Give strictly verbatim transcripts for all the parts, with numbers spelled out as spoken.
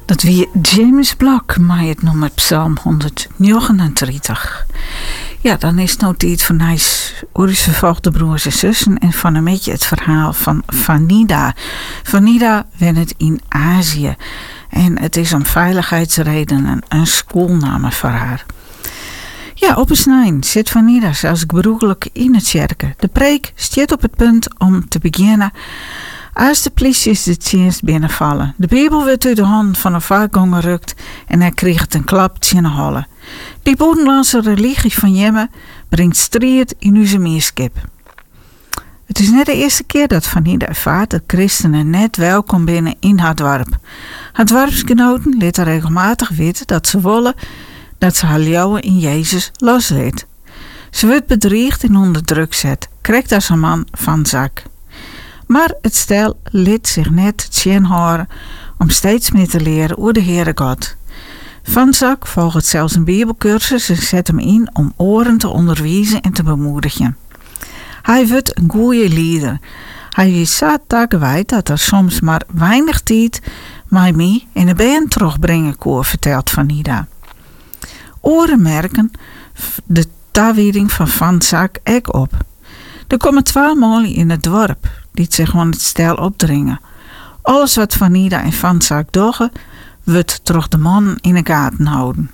Dat wie James Blok, maar het noemt Psalm honderdnegenendertig. Ja, dan is het nou tijd van Nijs Oris vervolgde broers en zussen en van een beetje het verhaal van Vanida. Vanida woont in Azië en het is om veiligheidsredenen een schoolnaam voor haar. Ja, op een snijn zit Vanida zelfs gebroedelijk in het kerken. De preek staat op het punt om te beginnen als de politie de dienst binnenvallen. De Bijbel werd uit de hand van een vaarganger gerukt en hij kreeg het een klap in de holle. Die boedenlandse religie van Jemen brengt strijd in onze meerskip. Het is net de eerste keer dat Vanida ervaart dat christenen net welkom binnen in haar dorp. Haar dorpsgenoten lieten regelmatig weten dat ze willen dat ze haar leeuwen in Jezus losleed. Ze wordt bedreigd en onder druk zet, krijgt als een man van zak. Maar het stel liet zich net tjen horen om steeds meer te leren over de Heere God. Van Zak volgt zelfs een bibelcursus en zet hem in om oren te onderwijzen en te bemoedigen. Hij wordt een goede leider. Hij is zo gewijd dat er soms maar weinig tijd met mij in de band terugbrengen kon, vertelt Vanida. Oren merken de tawieding van Van Zak ook op. Er komen twee mannen in het dorp die zich van het stel opdringen. Alles wat Vanida en Van Zak doggen, wordt door de mannen in de gaten houden.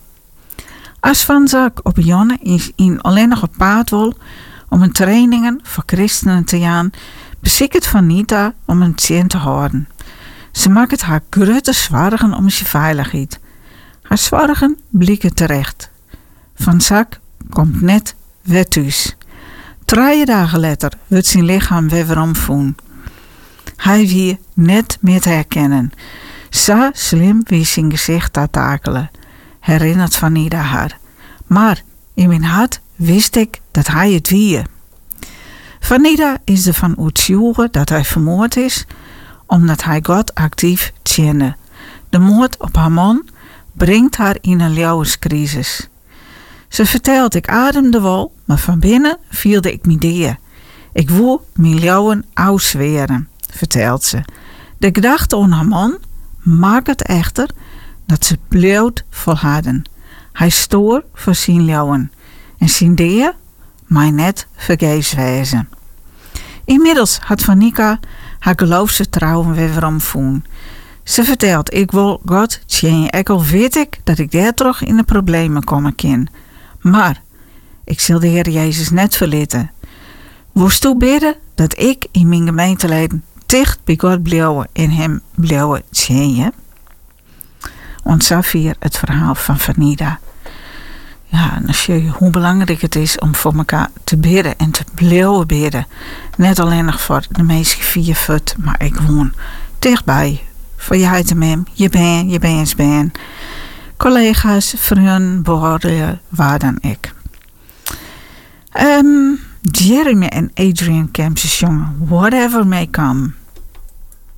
Als Van Zak op Jonne is in alleen nog op paard wil om een trainingen voor christenen te gaan, bezikt Vanida om een tjen te houden. Ze maakt het haar grote zorgen om zijn veiligheid. Haar zorgen blikken terecht. Van Zak komt net weer thuis. Drie dagen later wordt zijn lichaam weer omvoelen. Hij wie net meer te herkennen. Zo slim wie zijn gezicht te takelen, herinnert Vanida haar. Maar in mijn hart wist ik dat hij het wie. Vanida is ervan overtuigd dat hij vermoord is, omdat hij God actief tjende. De moord op haar man brengt haar in een levenscrisis. Ze vertelt, ik ademde wel, maar van binnen vielde ik me deer. Ik wil mijn leeuwen ausweren, vertelt ze. De gedachte aan haar man maakt het echter dat ze blijft volharden. Hij stoor voor zijn leeuwen en zijn deer mij net vergeefs wezen. Inmiddels had Vanika haar geloofsvertrouwen weer omvoelen. Ze vertelt, ik wil God tjen, ik al weet ik dat ik daar terug in de problemen komen kan. Maar ik zal de Heer Jezus net verlitten. Woest toe bidden dat ik in mijn gemeenteleden dicht bij God blijven en hem blijven tjen. Want zo vier het verhaal van Vanida. Ja, en dan zie je hoe belangrijk het is om voor elkaar te bidden en te blijven bidden. Net alleen nog voor de meest vier voet, maar ik woon dichtbij. Voor je uit hem, je ben, je bent, ben. Collega's, vrienden, borden, waar dan ik. Um, Jeremy en Adrian Kemp zongen Whatever May Come.